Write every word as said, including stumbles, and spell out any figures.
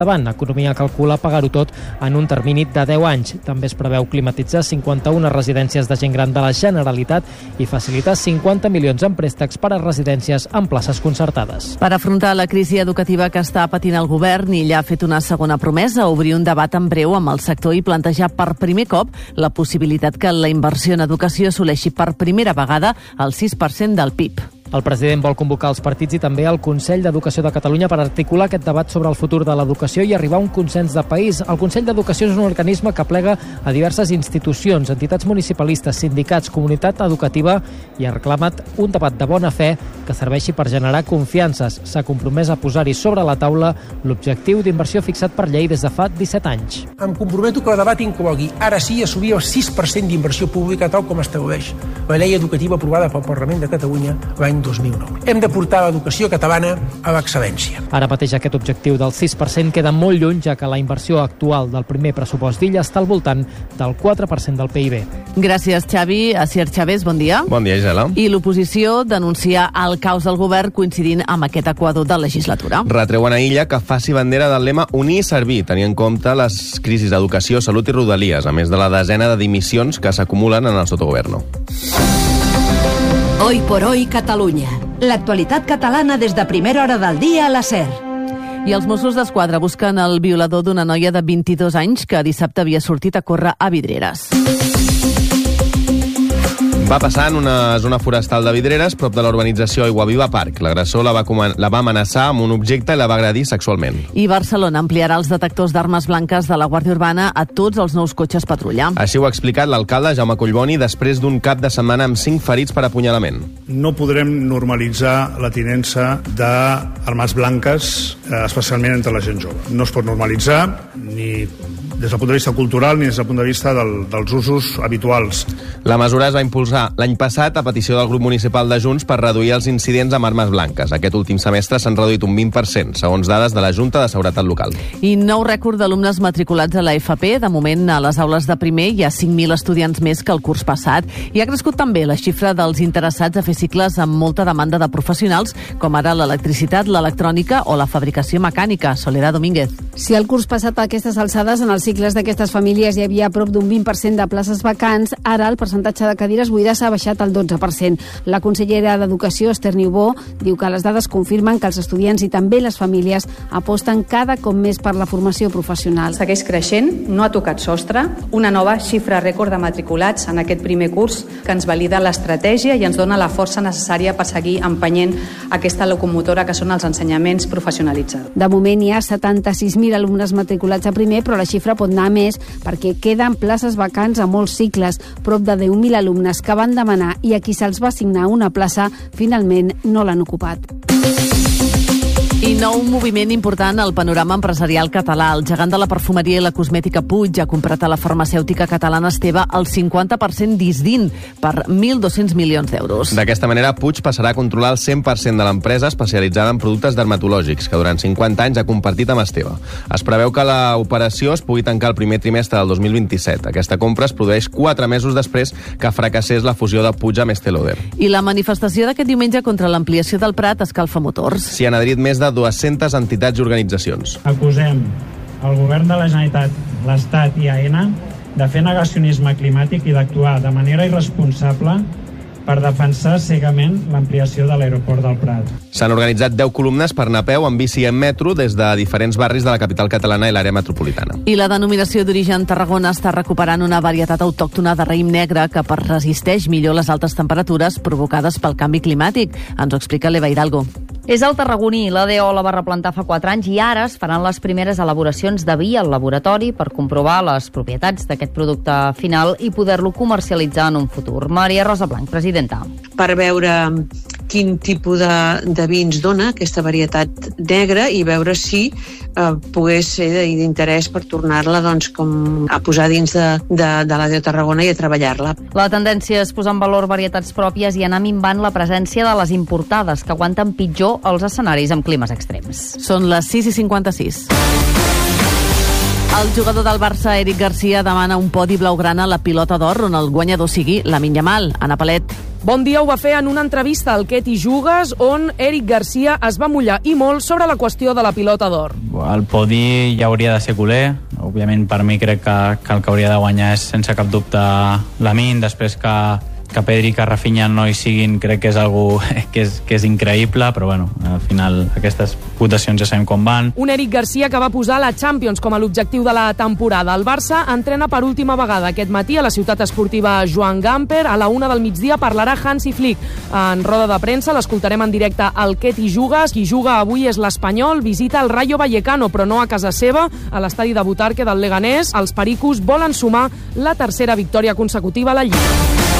davant. Economia calcula pagar-ho tot en un termini de deu anys. També es preveu climatitzar cinquanta-una residències de gent gran de la Generalitat i facilitar cinquanta milions en préstecs per a residències en places concertades. Per afrontar la crisi educativa que està patint el govern, Illa ha fet una segona promesa, obrir un debat en breu amb el sector i plantejar per primer cop la possibilitat que la inversió en educació assoleixi per primera vegada el sis per cent del P I B. El president vol convocar els partits i també el Consell d'Educació de Catalunya per articular aquest debat sobre el futur de l'educació i arribar a un consens de país. El Consell d'Educació és un organisme que plega a diverses institucions, entitats municipalistes, sindicats, comunitat educativa i ha reclamat un debat de bona fe que serveixi per generar confiances. S'ha compromès a posar-hi sobre la taula l'objectiu d'inversió fixat per llei des de fa disset anys. Em comprometo que el debat inclogui ara sí assumir el sis per cent d'inversió pública tal com estableix la llei educativa aprovada pel Parlament de Catalunya l'any dos mil nou. Hem de portar l'educació catalana a l'excel·lència. Ara mateix aquest objectiu del sis per cent queda molt lluny, ja que la inversió actual del primer pressupost d'Illa està al voltant del quatre per cent del P I B. Gràcies, Xavi. Asier Chávez, bon dia. Bon dia, Gisela. I l'oposició denuncia el caos del govern coincidint amb aquest equador de legislatura. Retreuen a Illa que faci bandera del lema unir i servir, tenint en compte les crisis d'educació, salut i rodalies, a més de la desena de dimissions que s'acumulen en el sotogoverno. Hoy por hoy Catalunya. L'actualitat catalana des de primera hora del dia a la SER. I els Mossos d'Esquadra busquen el violador d'una noia de vint-i-dos anys que dissabte havia sortit a córrer a Vidreres. Va passar en una zona forestal de Vidreres, prop de la urbanització Aiguaviva Park. L'agressor la va, la va amenaçar amb un objecte i la va agredir sexualment. I Barcelona ampliarà els detectors d'armes blanques de la Guàrdia Urbana a tots els nous cotxes patrulla. Així ho ha explicat l'alcalde Jaume Collboni després d'un cap de setmana amb cinc ferits per apunyalament. No podrem normalitzar la tinença d'armes blanques, especialment entre la gent jove. No es pot normalitzar ni des del punt de vista cultural ni des del punt de vista del, dels usos habituals. La mesura es va impulsar l'any passat a petició del grup municipal de Junts per reduir els incidents amb armes blanques. Aquest últim semestre s'han reduït un vint per cent, segons dades de la Junta de Seguretat Local. I nou rècord d'alumnes matriculats a la F P. De moment, a les aules de primer hi ha cinc mil estudiants més que el curs passat. I ha crescut també la xifra dels interessats a fer cicles amb molta demanda de professionals, com ara l'electricitat, l'electrònica o la fabricació mecànica. Soledad Domínguez. Si el curs passat a aquestes alçades en els cicles d'aquestes famílies hi havia prop d'un vint per cent de places vacants, ara el percentatge de cadires buides s'ha baixat al dotze per cent. La consellera d'Educació, Esther Niubó, diu que les dades confirmen que els estudiants i també les famílies aposten cada cop més per la formació professional. Segueix creixent, no ha tocat sostre, una nova xifra rècord de matriculats en aquest primer curs que ens valida l'estratègia i ens dona la força necessària per seguir empenyent aquesta locomotora que són els ensenyaments professionalitzadors. De moment hi ha setanta-sis mil alumnes matriculats a primer, però la xifra pot anar més perquè queden places vacants a molts cicles, prop de deu mil alumnes que van demanar i a qui se'ls va assignar una plaça finalment no l'han ocupat. I nou moviment important al panorama empresarial català. El gegant de la perfumeria i la cosmètica Puig ha comprat a la farmacèutica catalana Esteve el cinquanta per cent d'Isdin per mil dos-cents milions d'euros. D'aquesta manera, Puig passarà a controlar el cent per cent de l'empresa especialitzada en productes dermatològics, que durant cinquanta anys ha compartit amb Esteve. Es preveu que l'operació es pugui tancar el primer trimestre del dos mil vint-i-set. Aquesta compra es produeix quatre mesos després que fracassés la fusió de Puig amb Estée Lauder. I la manifestació d'aquest diumenge contra l'ampliació del Prat escalfa motors. S'hi han adherit més de dues-centes entitats i organitzacions. Acusem el govern de la Generalitat, l'Estat i AENA de fer negacionisme climàtic i d'actuar de manera irresponsable per defensar cegament l'ampliació de l'aeroport del Prat. S'han organitzat deu columnes per anar a peu, en bici i en metro des de diferents barris de la capital catalana i l'àrea metropolitana. I la denominació d'origen Tarragona està recuperant una varietat autòctona de raïm negre que resisteix millor les altes temperatures provocades pel canvi climàtic. Ens ho explica l'Eva Hidalgo. És el tarragoní. L'A D O la va replantar fa quatre anys i ara es faran les primeres elaboracions de vi al laboratori per comprovar les propietats d'aquest producte final i poder-lo comercialitzar en un futur. Maria Rosa Blanc, presidenta. Per veure quin tipus de, de vins dona aquesta varietat negra i veure si eh, pogués ser d'interès per tornar-la doncs, com a posar dins de, de, de l'A D O Tarragona i a treballar-la. La tendència és posar en valor varietats pròpies i anar minvant la presència de les importades, que aguanten pitjor els escenaris amb climes extrems. Són les sis i cinquanta-sis. El jugador del Barça, Eric Garcia, demana un podi blaugrana a la pilota d'or on el guanyador sigui Lamine Yamal. Anna Palet. Bon dia ho va fer en una entrevista al Què t'hi jugues, on Eric Garcia es va mullar i molt sobre la qüestió de la pilota d'or. El podi ja hauria de ser culer. Òbviament, per mi crec que, que el que hauria de guanyar és sense cap dubte Lamine, després que que Pedri i que Rafinha no hi siguin crec que és algo que és, que és increïble, però bueno, al final aquestes votacions ja sabem com van. Un Eric Garcia que va posar la Champions com a l'objectiu de la temporada. El Barça entrena per última vegada aquest matí a la ciutat esportiva Joan Gamper. A la una del migdia parlarà Hansi Flick. En roda de premsa l'escoltarem en directe al Què t'hi jugues. Qui juga avui és l'Espanyol, visita el Rayo Vallecano, però no a casa seva, a l'estadi de Butarque del Leganés. Els pericos volen sumar la tercera victòria consecutiva a la Lliga.